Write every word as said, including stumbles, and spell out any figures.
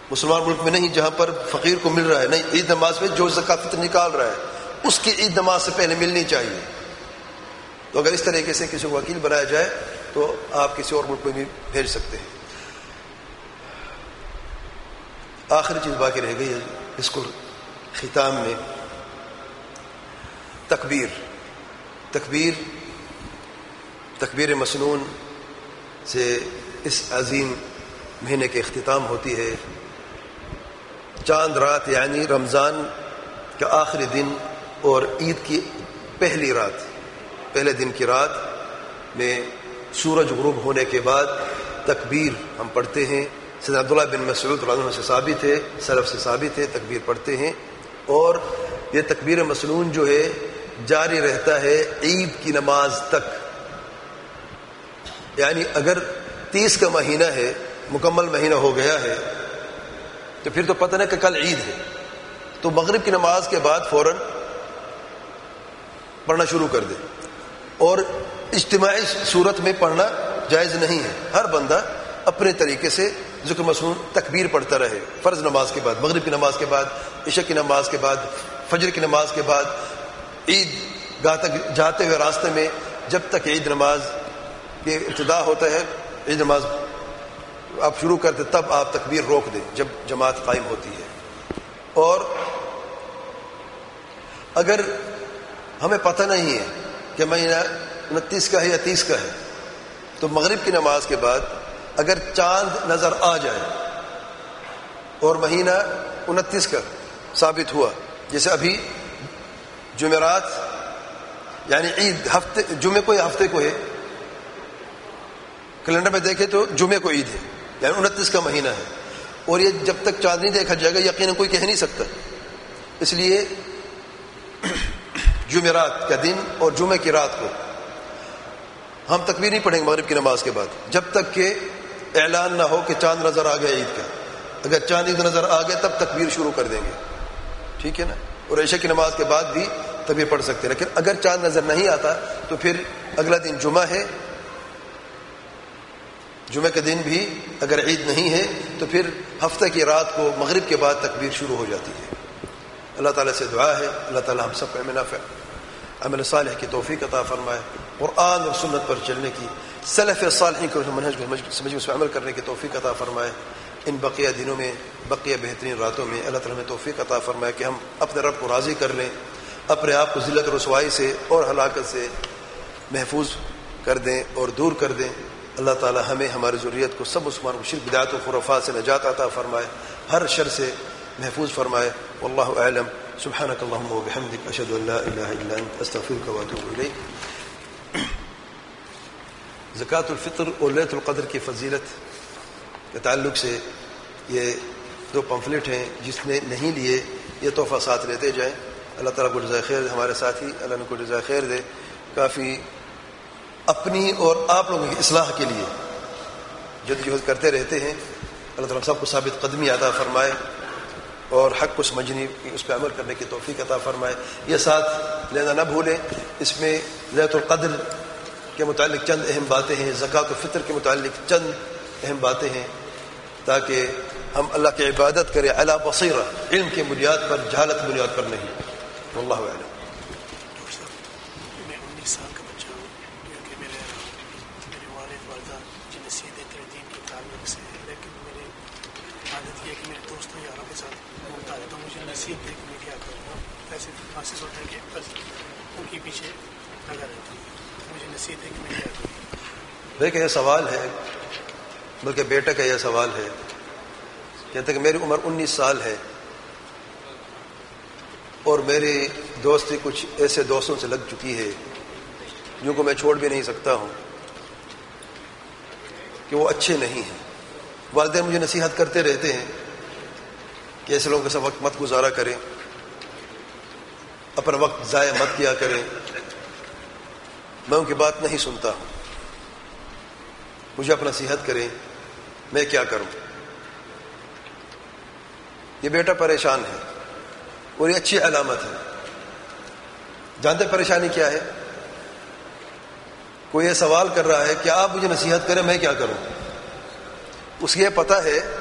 مسلمان ملک میں نہیں جہاں پر فقیر کو مل رہا ہے، نہیں، عید نماز میں جو زکوٰۃ فطر نکال رہا ہے اس کی عید نماز سے پہلے ملنی چاہیے. تو اگر اس طریقے سے کسی کو وکیل بنایا جائے تو آپ کسی اور ملک میں بھی بھیج سکتے ہیں. آخری چیز باقی رہ گئی ہے اس کو ختام میں، تکبیر. تکبیر تکبیر مسنون سے اس عظیم مہینے کے اختتام ہوتی ہے. چاند رات یعنی رمضان کا آخری دن اور عید کی پہلی رات، پہلے دن کی رات میں سورج غروب ہونے کے بعد تکبیر ہم پڑھتے ہیں. سیدنا عبداللہ بن مسعود رضی اللہ عنہ سے ثابت ہے، سلف سے ثابت ہے، تکبیر پڑھتے ہیں. اور یہ تکبیر مسنون جو ہے جاری رہتا ہے عید کی نماز تک. یعنی اگر تیس کا مہینہ ہے، مکمل مہینہ ہو گیا ہے، تو پھر تو پتہ نہیں کہ کل عید ہے، تو مغرب کی نماز کے بعد فوراً پڑھنا شروع کر دے. اور اجتماعی صورت میں پڑھنا جائز نہیں ہے. ہر بندہ اپنے طریقے سے ذکر مسنون تکبیر پڑھتا رہے. فرض نماز کے بعد، مغرب کی نماز کے بعد، عشاء کی نماز کے بعد، فجر کی نماز کے بعد، عید گاہ تک جاتے ہوئے راستے میں، جب تک عید نماز کی ابتدا ہوتا ہے، عید نماز آپ شروع کرتے تب آپ تکبیر روک دیں جب جماعت قائم ہوتی ہے. اور اگر ہمیں پتہ نہیں ہے کہ مہینہ انتیس کا ہے یا تیس کا ہے، تو مغرب کی نماز کے بعد اگر چاند نظر آ جائے اور مہینہ انتیس کا ثابت ہوا، جیسے ابھی جمعرات یعنی عید ہفتے، جمعے کو یا ہفتے کو ہے، کیلنڈر میں دیکھیں تو جمعے کو عید ہے، یعنی انتیس کا مہینہ ہے. اور یہ جب تک چاند نہیں دیکھا جائے گا یقیناً کوئی کہہ نہیں سکتا. اس لیے جمعرات کا دن اور جمعے کی رات کو ہم تکبیر نہیں پڑھیں گے مغرب کی نماز کے بعد جب تک کہ اعلان نہ ہو کہ چاند نظر آ گیا عید کا. اگر چاند عید نظر آ گیا تب تکبیر شروع کر دیں گے، ٹھیک ہے نا. اور عشاء کی نماز کے بعد بھی تکبیر پڑھ سکتے ہیں. لیکن اگر چاند نظر نہیں آتا تو پھر اگلا دن جمعہ ہے، جمعہ کے دن بھی اگر عید نہیں ہے تو پھر ہفتہ کی رات کو مغرب کے بعد تکبیر شروع ہو جاتی ہے. اللہ تعالیٰ سے دعا ہے اللہ تعالیٰ ہم سب کو علم نافع، عمل صالح کی توفیق عطا فرمائے، قرآن اور سنت پر چلنے کی، سلف صالحین کے منہج کو سمجھ میں عمل کرنے کی توفیق عطا فرمائے. ان بقیہ دنوں میں، بقیہ بہترین راتوں میں اللہ تعالیٰ ہمیں توفیق عطا فرمائے کہ ہم اپنے رب کو راضی کر لیں، اپنے آپ کو ذلت و رسوائی سے اور ہلاکت سے محفوظ کر دیں اور دور کر دیں. اللہ تعالیٰ ہمیں، ہماری ذریت کو، سب مسلمان کو شرک بدعت و خرافات سے نجات عطا فرمائے، ہر شر سے محفوظ فرمائے. واللہ اعلم. سبحانک اللہم و بحمدک، اشہد ان لا الہ الا انت، استغفرک و اتوب الیک. زکوٰۃ الفطر اور لیلۃ القدر کی فضیلت کے تعلق سے یہ دو پمفلٹ ہیں، جس نے نہیں لیے یہ تحفہ ساتھ لیتے جائیں. اللہ تعالیٰ کو جزائے خیر دے، ہمارے ساتھی اللہ نے کو جزائے خیر دے. کافی اپنی اور آپ لوگوں کی اصلاح کے لیے جدوجہد کرتے رہتے ہیں. اللہ تعالیٰ سب کو ثابت قدمی عطا فرمائے اور حق کو سمجھنے کی، اس پہ عمل کرنے کی توفیق عطا فرمائے. یہ ساتھ لینا نہ بھولیں. اس میں لیلۃ القدر کے متعلق چند اہم باتیں ہیں، زکوٰۃ الفطر کے متعلق چند اہم باتیں ہیں، تاکہ ہم اللہ کی عبادت کریں علی بصیرہ، علم کی بنیاد پر، جہالت بنیاد پر نہیں. واللہ اعلم. میں انیس سال کا بچہ ہوں، کیونکہ میرے میرے والد والدہ جن نصیحت دیتے ہیں دین کے تعلق سے، لیکن میری عادت یہ ہے کہ میرے دوستوں یاروں کے ساتھ گھومتا رہتا ہوں. مجھے نصیحت دے کہ میں کیا کروں، ایسے محسوس ہوتا ہے کہ بس ان کے پیچھے لگا رہتا ہوں. مجھے نصیحت ہے کہ میں کیا کروں. دیکھیں، یہ سوال ہے، بلکہ بیٹے کا یہ سوال ہے. کہتے کہ میری عمر انیس سال ہے اور میری دوستی کچھ ایسے دوستوں سے لگ چکی ہے جن کو میں چھوڑ بھی نہیں سکتا ہوں کہ وہ اچھے نہیں ہیں. والدین مجھے نصیحت کرتے رہتے ہیں کہ ایسے لوگوں کے ساتھ وقت مت گزارا کریں، اپنا وقت ضائع مت کیا کریں. میں ان کی بات نہیں سنتا ہوں. مجھے اپنا نصیحت کریں، میں کیا کروں. یہ بیٹا پریشان ہے اور یہ اچھی علامت ہے. جانتے پریشانی کیا ہے؟ کوئی یہ سوال کر رہا ہے کہ آپ مجھے نصیحت کریں میں کیا کروں. اس کو یہ پتہ ہے